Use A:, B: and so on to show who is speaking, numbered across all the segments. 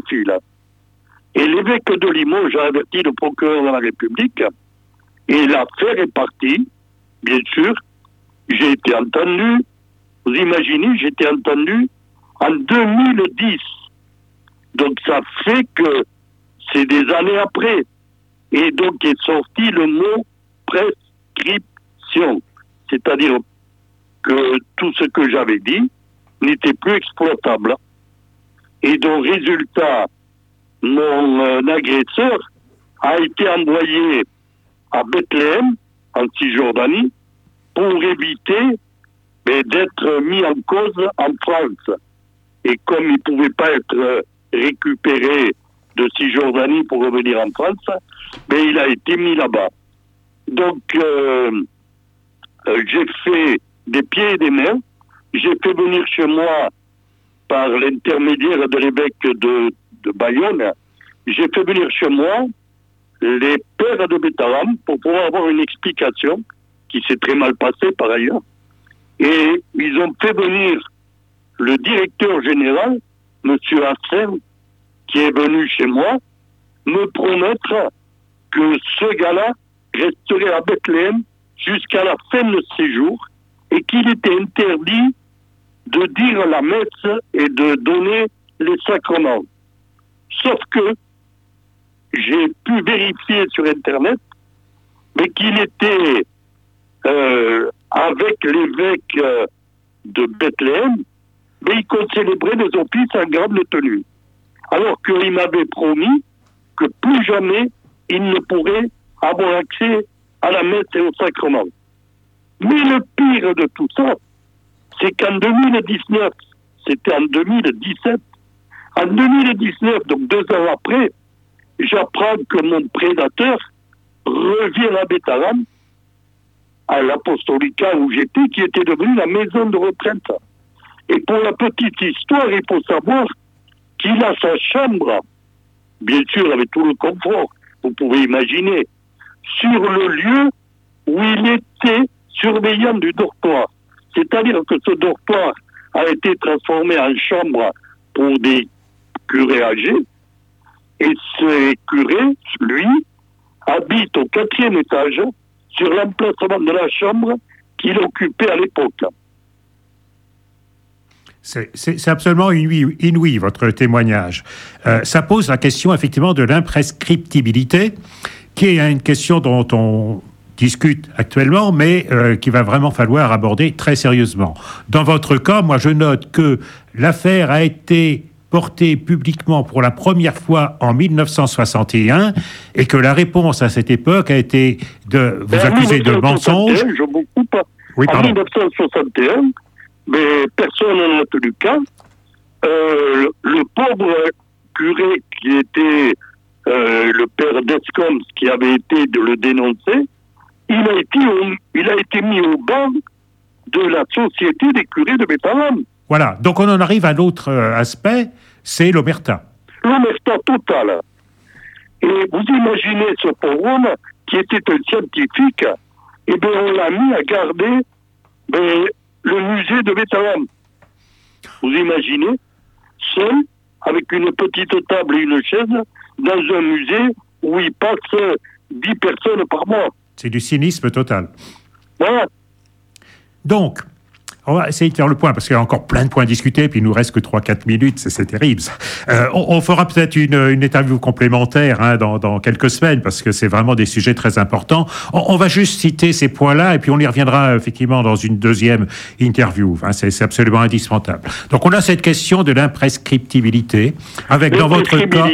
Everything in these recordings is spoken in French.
A: pédophile. Et l'évêque de Limoges a averti le procureur de la République, et l'affaire est partie, bien sûr. J'ai été entendu, vous imaginez, j'ai été entendu en 2010. Donc ça fait que c'est des années après. Et donc est sorti le mot prescription. C'est-à-dire que tout ce que j'avais dit n'était plus exploitable. Et donc, résultat, mon agresseur a été envoyé à Bethléem, en Cisjordanie, pour éviter d'être mis en cause en France. Et comme il ne pouvait pas être récupéré de Cisjordanie pour revenir en France, il a été mis là-bas. Donc, j'ai fait des pieds et des mains. J'ai fait venir chez moi, par l'intermédiaire de l'évêque de Bayonne, j'ai fait venir chez moi les pères de Bétaram pour pouvoir avoir une explication, qui s'est très mal passée par ailleurs. Et ils ont fait venir le directeur général, M. Hassan, qui est venu chez moi, me promettre que ce gars-là resterait à Bethléem jusqu'à la fin de ses jours et qu'il était interdit de dire la messe et de donner les sacrements. Sauf que j'ai pu vérifier sur Internet mais qu'il était avec l'évêque de Bethléem, mais il célébrait les offices en grande tenue. Alors qu'il m'avait promis que plus jamais il ne pourrait avoir accès à la messe et au sacrement. Mais le pire de tout ça, c'est qu'en 2019, c'était en 2017, en 2019, donc 2 ans après, j'apprends que mon prédateur revient à Bétaram, à l'Apostolica où j'étais, qui était devenue la maison de retraite. Et pour la petite histoire, il faut savoir qu'il a sa chambre, bien sûr avec tout le confort, vous pouvez imaginer, sur le lieu où il était surveillant du dortoir. C'est-à-dire que ce dortoir a été transformé en chambre pour des curés âgés, et ce curé, lui, habite au 4e étage, sur l'emplacement de la chambre qu'il occupait à l'époque.
B: C'est absolument inouï, votre témoignage. Ça pose la question, effectivement, de l'imprescriptibilité, qui est une question dont on discute actuellement, mais qu'il va vraiment falloir aborder très sérieusement. Dans votre cas, moi, je note que l'affaire a été portée publiquement pour la première fois en 1961 et que la réponse à cette époque a été de vous accuser de mensonge.
A: Je vous coupe. Oui, en 1961, mais personne n'en a tenu cas. Le pauvre curé qui était le père d'Escombes, qui avait été de le dénoncer, il a été mis au banc de la société des curés de Bétaram.
B: Voilà, donc on en arrive à l'autre aspect, c'est l'omerta.
A: L'omerta totale. Et vous imaginez ce pauvre homme qui était un scientifique, et bien on l'a mis à garder le musée de Bétaram. Vous imaginez, seul, avec une petite table et une chaise, dans un musée où il passe 10 personnes par mois.
B: C'est du cynisme total.
A: Voilà.
B: Donc, on va essayer de faire le point, parce qu'il y a encore plein de points à discuter, puis il nous reste que 3-4 minutes, c'est terrible. On fera peut-être une interview complémentaire dans quelques semaines, parce que c'est vraiment des sujets très importants. On va juste citer ces points-là, et puis on y reviendra effectivement dans une deuxième interview. C'est absolument indispensable. Donc on a cette question de l'imprescriptibilité, avec dans votre cas...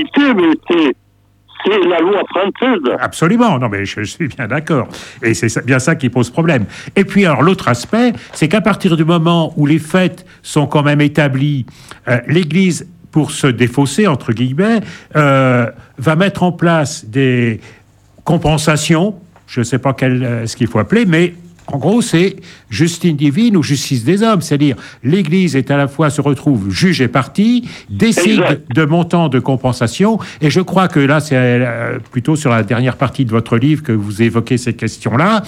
A: C'est la loi française.
B: Absolument, non mais je suis bien d'accord. Et c'est bien ça qui pose problème. Et puis alors l'autre aspect, c'est qu'à partir du moment où les faits sont quand même établis, l'Église, pour se défausser, entre guillemets, va mettre en place des compensations, je ne sais pas ce qu'il faut appeler, mais en gros, c'est justice divine ou justice des hommes. C'est-à-dire, l'Église est à la fois, se retrouve juge et partie, décide de montants de compensation. Et je crois que là, c'est plutôt sur la dernière partie de votre livre que vous évoquez ces questions-là,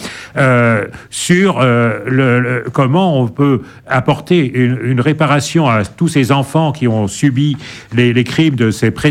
B: sur comment on peut apporter une réparation à tous ces enfants qui ont subi les crimes de ces